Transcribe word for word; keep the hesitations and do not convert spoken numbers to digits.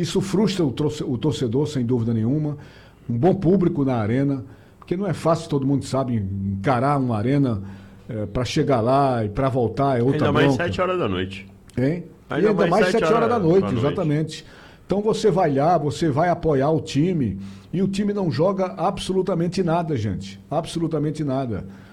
Isso frustra o, torce- o torcedor, sem dúvida nenhuma. Um bom público na arena, porque não é fácil, todo mundo sabe, encarar uma arena para chegar lá e para voltar é outra Ainda mais bronca. sete horas da noite. Hein? Ainda e ainda mais mais sete sete horas da horas noite, da noite. exatamente. Então você vai lá, você vai apoiar o time e o time não joga absolutamente nada, gente. Absolutamente nada.